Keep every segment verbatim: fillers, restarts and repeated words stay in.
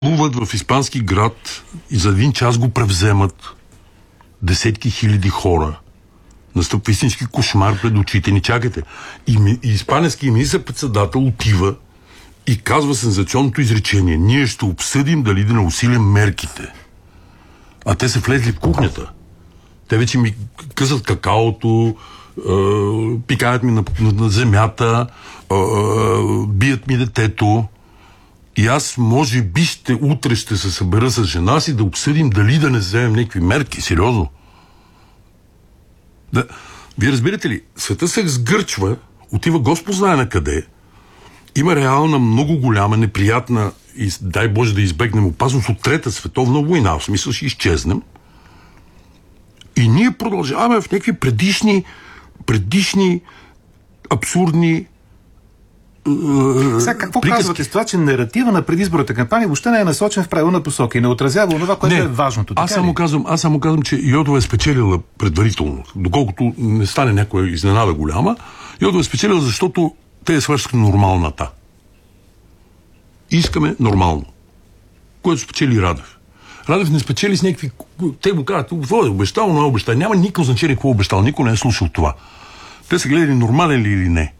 плуват в испански град и за един час го превземат десетки хиляди хора. Настъпва истински кошмар пред очите ни. Чакайте. И, ми, и испанският министър-председател отива и казва сензационното изречение: ние ще обсъдим дали да не усилим мерките. А те са влезли в кухнята. Те вече ми късат какаото, е, пикаят ми на, на, на земята, е, бият ми детето. И аз, може би, ще, утре ще се събера с жена си да обсъдим дали да не вземем някакви мерки. Сериозно. Да. Вие разбирате ли, света се сгърчва, отива Господ знае на къде, има реална, много голяма, неприятна и дай Боже да избегнем опасност от трета световна война. В смисъл ще изчезнем. И ние продължаваме в някакви предишни, предишни, абсурдни Сега, какво приказки. казвате с това, че наратива на предизборната кампания въобще не е насочен в правилна посока и не отразява това, което не, е важното? Аз само, казвам, аз само казвам, че Йотова е спечелила предварително. Доколкото не стане някоя изненада голяма, Йотова е спечелила, защото те е свършиха нормалната. Искаме нормално. Което спечели Радев. Радев не спечели с някакви... Те го казват, това е обещал, но е обещал. Няма никакво значение какво е обещал. Никой не е слушал това. Те са гледали нормален ли или не.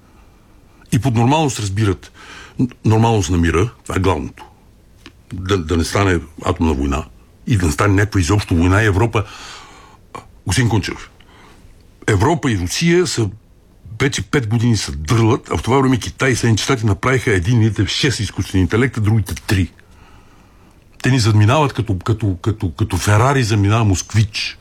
И под нормалност разбират. Нормалност на мира, това е главното. Да, да не стане атомна война. И да не стане някаква изобщо война. И Европа... Господин Кунчев, Европа и Русия са вече пет години се дърлят, а в това време Китай и Съединените щати направиха едините шест изкуствени интелекта, другите три. Те ни задминават като, като, като, като Ферари заминава Москвич.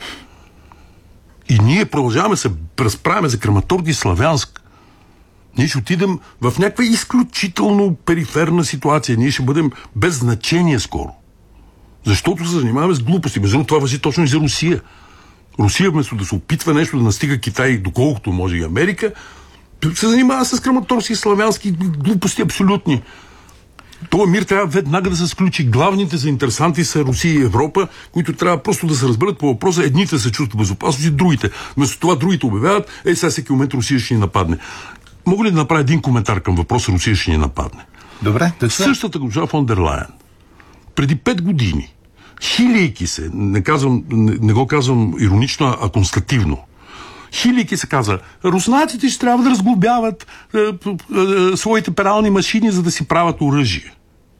И ние продължаваме се разправяме за Краматорски и Славянск. Ние ще отидем в някаква изключително периферна ситуация. Ние ще бъдем без значение скоро. Защото се занимаваме с глупости. Между другото, това важи точно и за Русия. Русия, вместо да се опитва нещо да настига Китай, доколкото може и Америка, се занимава с краматорски, славянски глупости абсолютни. Това мир трябва веднага да се сключи. Главните заинтересанти са Русия и Европа, които трябва просто да се разберат по въпроса. Едните се чувстват безопасност и другите. Вместо това другите обявяват: е, сега всеки момент Русия ще ни нападне. Мога ли да направя един коментар към въпроса Русия ще ни нападне? Добре. Да Същата госпожа фон дер Лайен преди пет години, хилийки се, не, казвам, не, не го казвам иронично, а констативно, хилийки се каза: руснаците ще трябва да разглобяват е, е, е, своите перални машини, за да си правят оръжие.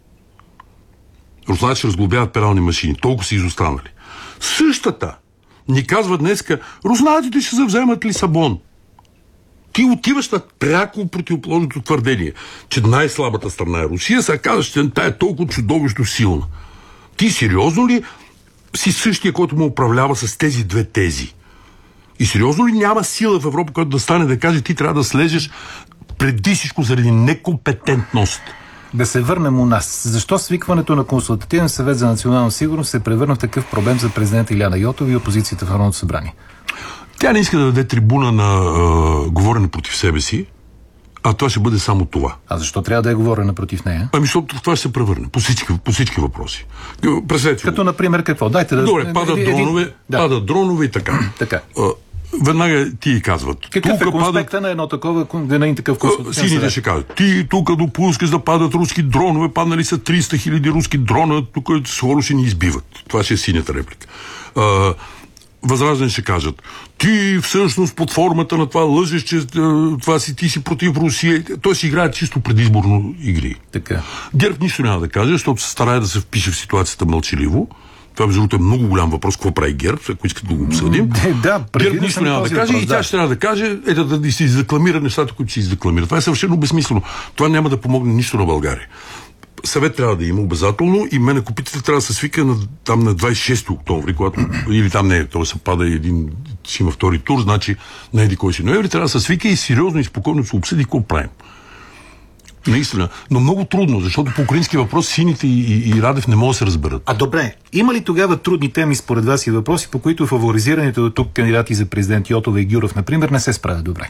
Руснаците ще разглобяват перални машини. Толкова са изостанали. Същата ни казва днеска: руснаците ще завземат Лисабон. Ти отиваш на пряко противоположното твърдение, че най-слабата страна е Русия, сега казваш, че тя е толкова чудовищно силна. Ти сериозно ли си същия, който му управлява с тези две тези? И сериозно ли няма сила в Европа, която да стане да каже: ти трябва да слезеш преди всичко заради некомпетентност? Да се върнем у нас. Защо свикването на Консултативен съвет за национална сигурност се превърна в такъв проблем за президента Илияна Йотова и опозицията в Народното събрание? Тя не иска да даде трибуна на е, говорене против себе си, а това ще бъде само това. А защо трябва да е говорене против нея? Ами, защото това ще се превърне по всички, по всички въпроси. Представете. Като, например, какво? Дайте да... Добре, падат един... дронове, да. падат дронове и така. така. Веднага ти казват. Какъв е конспекта падат... на едно такова, на един такъв консултативен Сините ще кажат: ти тук допускаш да падат руски дронове, паднали са триста хиляди руски дрона, тук скоро ще ни избиват. Това ще е синята реплика. А, Възраждане ще кажат: ти всъщност под формата на това лъжеш, че това си, ти си против Русия. Той си играе чисто предизборно игри. Така. ГЕРБ нищо няма да каже, защото се старае да се впише в ситуацията мълчаливо. Това, между другото, е много голям въпрос. Какво прави ГЕРБ, ако искат да го обсъдим? Да, ГЕРБ нищо няма да каже въпрос, и тя да. ще трябва да каже, ето да, да си издекламира нещата, които си издекламира. Това е съвършено безсмислено. Това няма да помогне нищо на България. Съвет трябва да има обязателно и мен, ако питате, трябва да се свика на, там на двадесет и шести октомври, когато, или там не е, то се пада един, си има втори тур, значи на еди кой си ноември, трябва да се свика и сериозно и спокойно се обсъди какво правим. Наистина. Но много трудно, защото по украински въпрос сините и, и, и Радев не могат да се разберат. А добре, има ли тогава трудни теми според вас и въпроси, по които фаворизираните до тук кандидати за президент Йотова и Гюров, например, не се справят добре?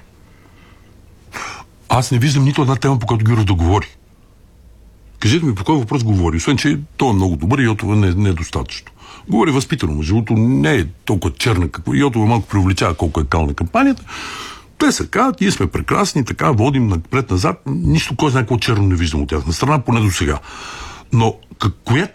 Аз не виждам нито една тема, по която Гюров да говори. Кажете ми по кой въпрос говори, освен че той е много добър и Йотова не, не е достатъчно. Говори възпитано, между другото не е толкова черна, какво Йотова малко преувеличава колко е кална кампанията. Те са казват: ние сме прекрасни, така водим напред-назад, нищо кой знае какво черно не виждам от тяхна страна, поне до сега. Но как, коя